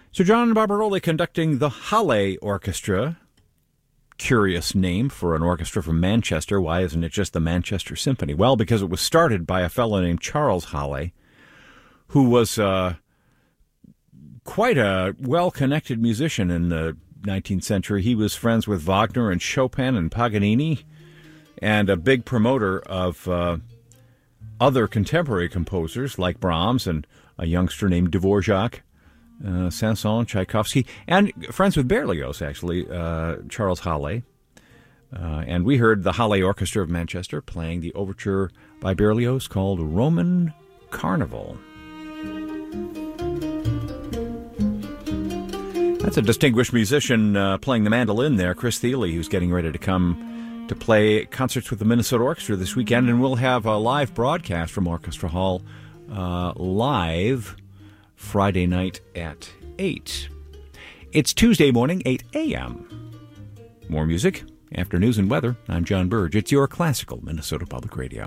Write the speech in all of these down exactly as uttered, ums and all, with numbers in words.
Sir John Barbaroli conducting the Halle Orchestra. Curious name for an orchestra from Manchester. Why isn't it just the Manchester Symphony? Well, because it was started by a fellow named Charles Halle, who was uh, quite a well-connected musician in the nineteenth century. He was friends with Wagner and Chopin and Paganini, and a big promoter of uh, other contemporary composers like Brahms and a youngster named Dvorak. Uh, Saint-Saëns, Tchaikovsky, and friends with Berlioz, actually, uh, Charles Halle. Uh, and we heard the Halle Orchestra of Manchester playing the overture by Berlioz called Roman Carnival. That's a distinguished musician uh, playing the mandolin there, Chris Thile, who's getting ready to come to play concerts with the Minnesota Orchestra this weekend. And we'll have a live broadcast from Orchestra Hall uh, live Friday night at eight. It's Tuesday morning, eight a.m. More music, after news and weather. I'm John Burge. It's your classical Minnesota Public Radio.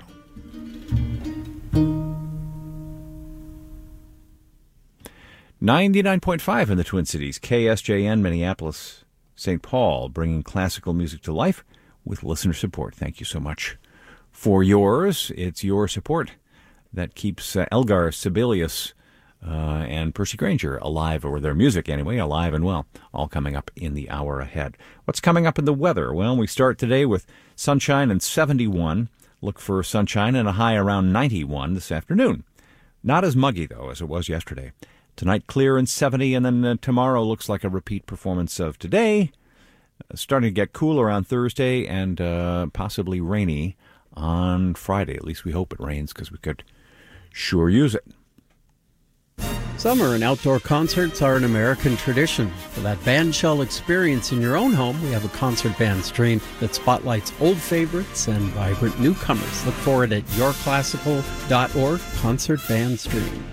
ninety-nine point five in the Twin Cities, K S J N, Minneapolis, Saint Paul, bringing classical music to life with listener support. Thank you so much for yours. It's your support that keeps uh, Elgar Sibelius Uh, and Percy Granger alive, or their music anyway, alive and well, all coming up in the hour ahead. What's coming up in the weather? Well, we start today with sunshine and seventy-one. Look for sunshine and a high around ninety-one this afternoon. Not as muggy, though, as it was yesterday. Tonight, clear and seventy, and then uh, tomorrow looks like a repeat performance of today. Uh, starting to get cooler on Thursday and uh, possibly rainy on Friday. At least we hope it rains, because we could sure use it. Summer and outdoor concerts are an American tradition. For that bandshell experience in your own home, we have a concert band stream that spotlights old favorites and vibrant newcomers. Look for it at your classical dot org, Concert Band Stream.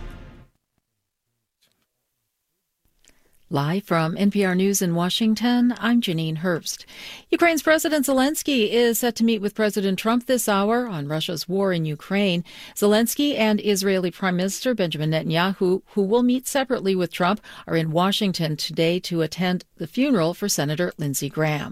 Live from N P R News in Washington, I'm Janine Herbst. Ukraine's President Zelensky is set to meet with President Trump this hour on Russia's war in Ukraine. Zelensky and Israeli Prime Minister Benjamin Netanyahu, who will meet separately with Trump, are in Washington today to attend the funeral for Senator Lindsey Graham.